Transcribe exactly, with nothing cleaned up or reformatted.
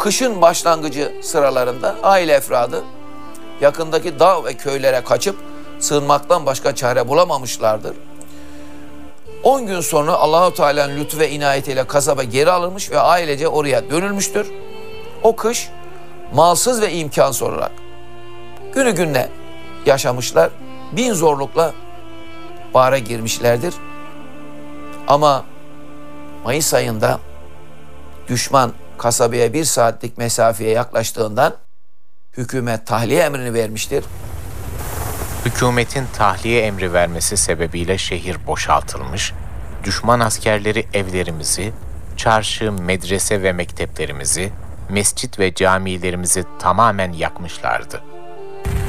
kışın başlangıcı sıralarında aile efradı yakındaki dağ ve köylere kaçıp sığınmaktan başka çare bulamamışlardır. on gün sonra Allahu Teala'nın lütfu ve inayetiyle kasaba geri alınmış ve ailece oraya dönülmüştür. O kış malsız ve imkansız olarak günü gününe yaşamışlar. Bin zorlukla bahara girmişlerdir. Ama Mayıs ayında düşman kasabaya bir saatlik mesafeye yaklaştığından hükümet tahliye emrini vermiştir. Hükümetin tahliye emri vermesi sebebiyle şehir boşaltılmış, düşman askerleri evlerimizi, çarşı, medrese ve mekteplerimizi, mescit ve camilerimizi tamamen yakmışlardı.